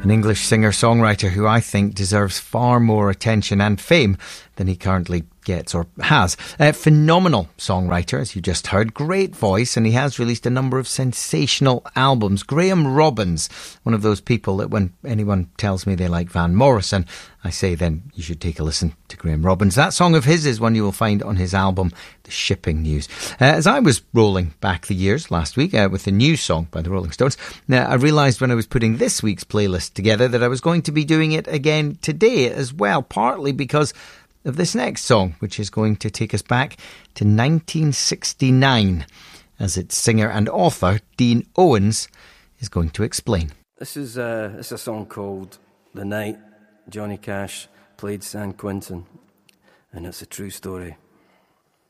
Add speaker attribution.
Speaker 1: An English singer-songwriter who I think deserves far more attention and fame than he currently gets or has. A phenomenal songwriter, as you just heard, great voice, and he has released a number of sensational albums. Graham Robbins, one of those people that when anyone tells me they like Van Morrison, I say then you should take a listen to Graham Robbins. That song of his is one you will find on his album, The Shipping News. As I was rolling back the years last week with the new song by the Rolling Stones, I realised when I was putting this week's playlist together that I was going to be doing it again today as well, partly because of this next song, which is going to take us back to 1969, as its singer and author, Dean Owens, is going to explain.
Speaker 2: This is a song called The Night Johnny Cash Played San Quentin, and it's a true story.